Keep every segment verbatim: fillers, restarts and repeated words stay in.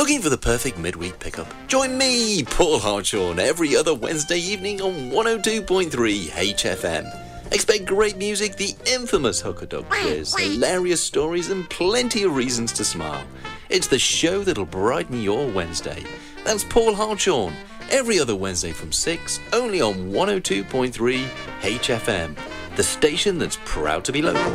Looking for the perfect midweek pickup? Join me, Paul Hartshorn, every other Wednesday evening on one oh two point three H F M. Expect great music, the infamous Hooker Dog quiz, hilarious stories and plenty of reasons to smile. It's the show that'll brighten your Wednesday. That's Paul Hartshorn, every other Wednesday from six, only on one oh two point three H F M, the station that's proud to be local.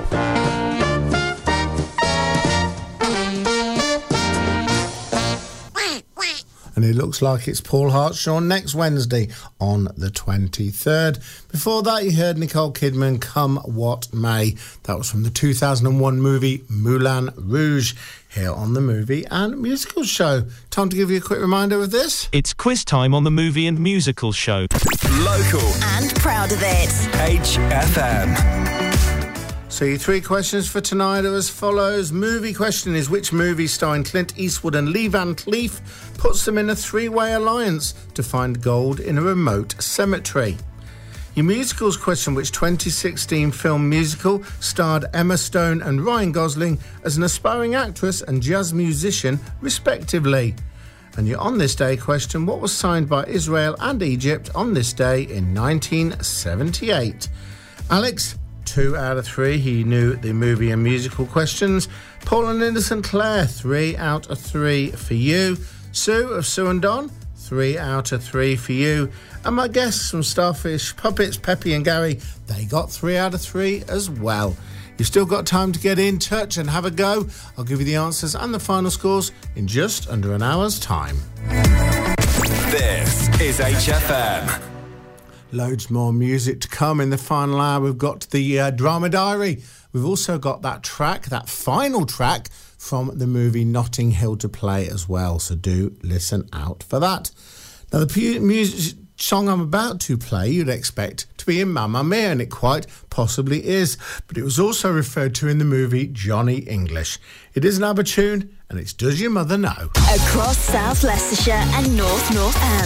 And it looks like it's Paul Hartshorn next Wednesday on the twenty-third. Before that, you heard Nicole Kidman, Come What May. That was from the two thousand one movie Moulin Rouge, here on the Movie and Musical Show. Time to give you a quick reminder of this. It's quiz time on the Movie and Musical Show. Local. And proud of it. H F M. So your three questions for tonight are as follows. Movie question is, which movie starring Clint Eastwood and Lee Van Cleef puts them in a three-way alliance to find gold in a remote cemetery? Your musicals question, which twenty sixteen film musical starred Emma Stone and Ryan Gosling as an aspiring actress and jazz musician, respectively? And your On This Day question, what was signed by Israel and Egypt on this day in nineteen seventy-eight? Alex, two out of three. He knew the movie and musical questions. Paul and Innocent Claire, three out of three for you. Sue of Sue and Don, three out of three for you. And my guests from Starfish Puppets, Peppy and Gary, they got three out of three as well. You've still got time to get in touch and have a go. I'll give you the answers and the final scores in just under an hour's time. This is H F M. Loads more music to come in the final hour. We've got the uh, Drama Diary. We've also got that track, that final track from the movie Notting Hill to play as well. So do listen out for that. Now, the pu- music song I'm about to play, you'd expect to be in Mamma Mia, and it quite possibly is. But it was also referred to in the movie Johnny English. It is an ABBA tune, and it's Does Your Mother Know? Across South Leicestershire and North Northampton.